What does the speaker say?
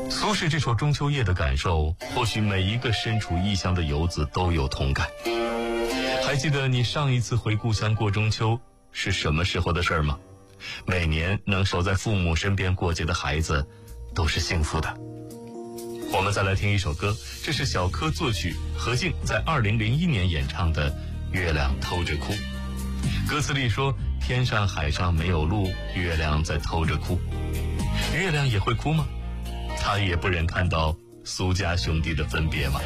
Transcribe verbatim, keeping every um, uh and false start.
苏轼这首中秋夜的感受，或许每一个身处异乡的游子都有同感。还记得你上一次回故乡过中秋是什么时候的事儿吗？每年能守在父母身边过节的孩子都是幸福的。我们再来听一首歌，这是小柯作曲，何静在二零零一年演唱的《月亮偷着哭》。歌词里说，天上海上没有路，月亮在偷着哭。月亮也会哭吗？他也不忍看到苏家兄弟的分别吗？